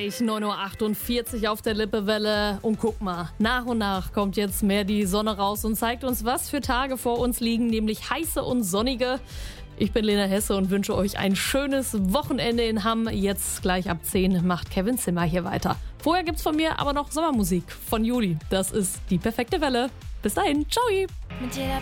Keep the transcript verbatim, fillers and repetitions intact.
gleich neun Uhr achtundvierzig auf der Lippewelle. Und guck mal, nach und nach kommt jetzt mehr die Sonne raus und zeigt uns, was für Tage vor uns liegen, nämlich heiße und sonnige. Ich bin Lena Hesse und wünsche euch ein schönes Wochenende in Hamm. Jetzt gleich ab zehn macht Kevin Zimmer hier weiter. Vorher gibt's von mir aber noch Sommermusik von Juli. Das ist die perfekte Welle. Bis dahin, ciao! Mit jeder